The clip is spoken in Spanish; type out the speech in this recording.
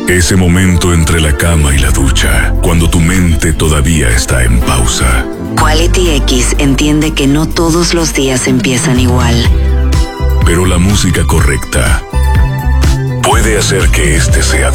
Ese momento entre la cama y la ducha, cuando tu mente todavía está en pausa. Quality X entiende que no todos los días empiezan igual. Pero la música correcta puede hacer que este sea